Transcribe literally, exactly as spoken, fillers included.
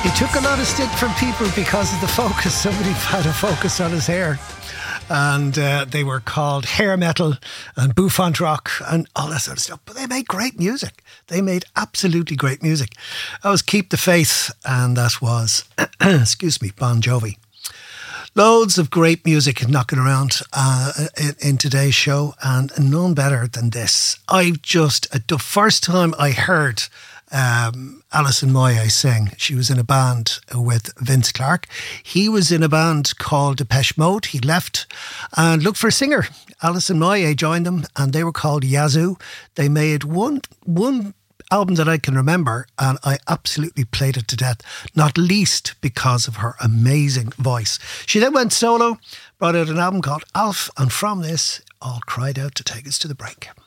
He took a lot of stick from people because of the focus. Somebody had a focus on his hair. And uh, they were called hair metal and bouffant rock and all that sort of stuff. But they made great music. They made absolutely great music. That was Keep the Faith, and that was, excuse me, Bon Jovi. Loads of great music knocking around uh, in, in today's show, and none better than this. I just, the first time I heard um, Alison Moyet sing, she was in a band with Vince Clarke. He was in a band called Depeche Mode. He left and looked for a singer. Alison Moyet joined them, and they were called Yazoo. They made one one album that I can remember, and I absolutely played it to death, not least because of her amazing voice. She then went solo, brought out an album called Alf, and from this, all cried out to take us to the break.